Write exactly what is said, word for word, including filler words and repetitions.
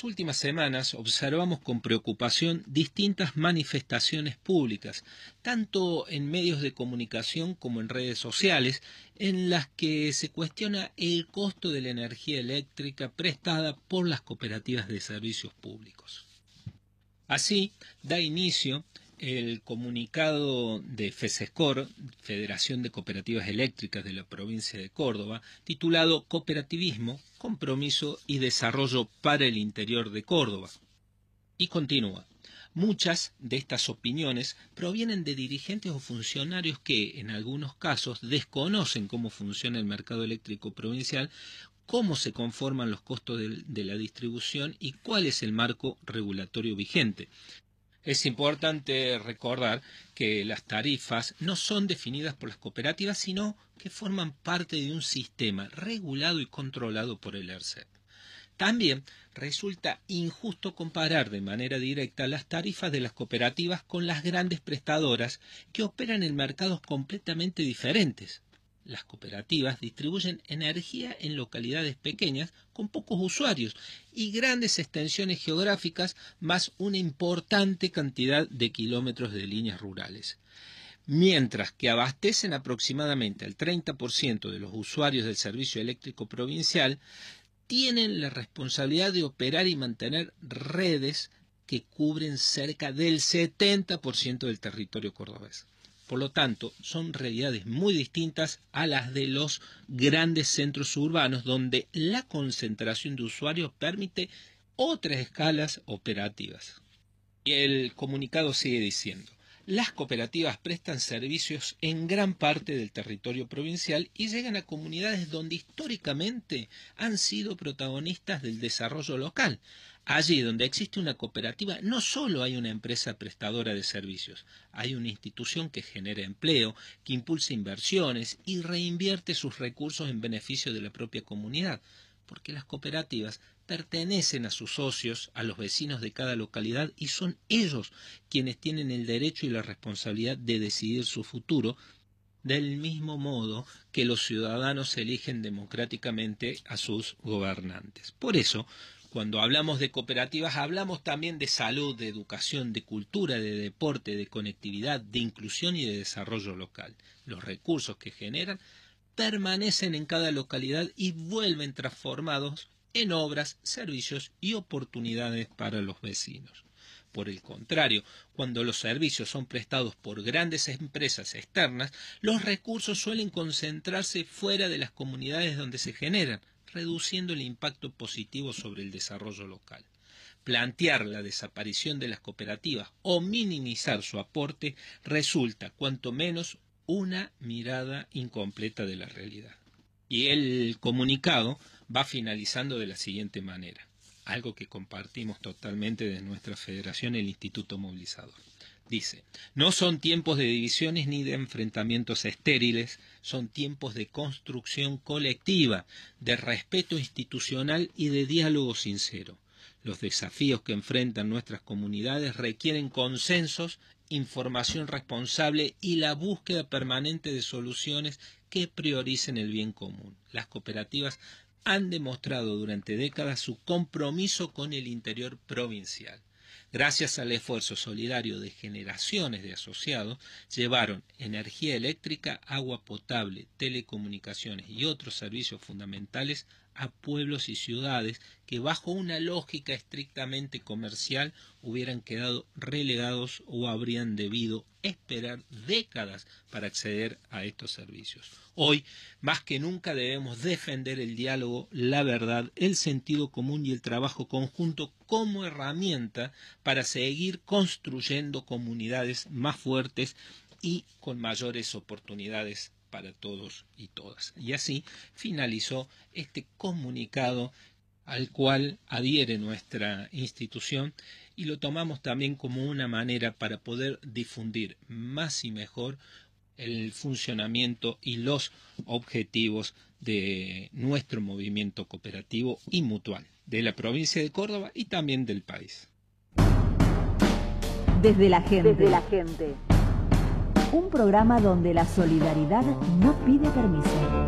últimas semanas observamos con preocupación distintas manifestaciones públicas, tanto en medios de comunicación como en redes sociales, en las que se cuestiona el costo de la energía eléctrica prestada por las cooperativas de servicios públicos. Así, da inicio el comunicado de FESESCOR, Federación de Cooperativas Eléctricas de la provincia de Córdoba, titulado Cooperativismo, Compromiso y Desarrollo para el Interior de Córdoba. Y continúa. Muchas de estas opiniones provienen de dirigentes o funcionarios que, en algunos casos, desconocen cómo funciona el mercado eléctrico provincial, cómo se conforman los costos de, de la distribución y cuál es el marco regulatorio vigente. Es importante recordar que las tarifas no son definidas por las cooperativas, sino que forman parte de un sistema regulado y controlado por el ERCEP. También resulta injusto comparar de manera directa las tarifas de las cooperativas con las grandes prestadoras que operan en mercados completamente diferentes. Las cooperativas distribuyen energía en localidades pequeñas con pocos usuarios y grandes extensiones geográficas, más una importante cantidad de kilómetros de líneas rurales. Mientras que abastecen aproximadamente al treinta por ciento de los usuarios del servicio eléctrico provincial, tienen la responsabilidad de operar y mantener redes que cubren cerca del setenta por ciento del territorio cordobés. Por lo tanto, son realidades muy distintas a las de los grandes centros urbanos, donde la concentración de usuarios permite otras escalas operativas. Y el comunicado sigue diciendo: las cooperativas prestan servicios en gran parte del territorio provincial y llegan a comunidades donde históricamente han sido protagonistas del desarrollo local. Allí donde existe una cooperativa no solo hay una empresa prestadora de servicios, hay una institución que genera empleo, que impulsa inversiones y reinvierte sus recursos en beneficio de la propia comunidad, porque las cooperativas pertenecen a sus socios, a los vecinos de cada localidad, y son ellos quienes tienen el derecho y la responsabilidad de decidir su futuro, del mismo modo que los ciudadanos eligen democráticamente a sus gobernantes. Por eso, cuando hablamos de cooperativas, hablamos también de salud, de educación, de cultura, de deporte, de conectividad, de inclusión y de desarrollo local. Los recursos que generan permanecen en cada localidad y vuelven transformados en obras, servicios y oportunidades para los vecinos. Por el contrario, cuando los servicios son prestados por grandes empresas externas, los recursos suelen concentrarse fuera de las comunidades donde se generan, reduciendo el impacto positivo sobre el desarrollo local. Plantear la desaparición de las cooperativas o minimizar su aporte resulta, cuanto menos, una mirada incompleta de la realidad. Y el comunicado va finalizando de la siguiente manera, algo que compartimos totalmente de nuestra federación, el Instituto Movilizador. Dice: no son tiempos de divisiones ni de enfrentamientos estériles, son tiempos de construcción colectiva, de respeto institucional y de diálogo sincero. Los desafíos que enfrentan nuestras comunidades requieren consensos, información responsable y la búsqueda permanente de soluciones que prioricen el bien común. Las cooperativas han demostrado durante décadas su compromiso con el interior provincial. Gracias al esfuerzo solidario de generaciones de asociados, llevaron energía eléctrica, agua potable, telecomunicaciones y otros servicios fundamentales a pueblos y ciudades que bajo una lógica estrictamente comercial hubieran quedado relegados o habrían debido esperar décadas para acceder a estos servicios. Hoy, más que nunca, debemos defender el diálogo, la verdad, el sentido común y el trabajo conjunto como herramienta para seguir construyendo comunidades más fuertes y con mayores oportunidades para todos y todas. Y así finalizó este comunicado al cual adhiere nuestra institución y lo tomamos también como una manera para poder difundir más y mejor el funcionamiento y los objetivos de nuestro movimiento cooperativo y mutual de la provincia de Córdoba y también del país. Desde la gente. Desde la gente. Un programa donde la solidaridad no pide permiso.